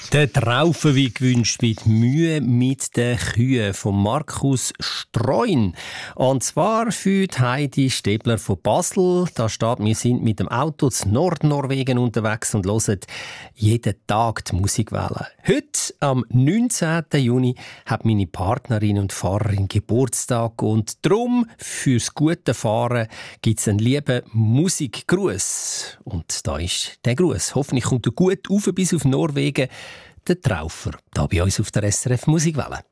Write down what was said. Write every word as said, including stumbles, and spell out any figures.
Der Traufe wie gewünscht mit Mühe mit den Kühen von Markus Streun. Und zwar für die Heidi Stäbler von Basel. Da steht, wir sind mit dem Auto zu Nordnorwegen unterwegs und hören jeden Tag die Musikwelle. Heute, am neunzehnten Juni, hat meine Partnerin und Fahrerin Geburtstag. Und darum, fürs gute Fahren, gibt es einen lieben Musikgruß. Und da ist der Gruß. Hoffentlich kommt er gut rauf bis auf Norwegen. Der Traufer, da bei uns auf der S R F Musikwelle.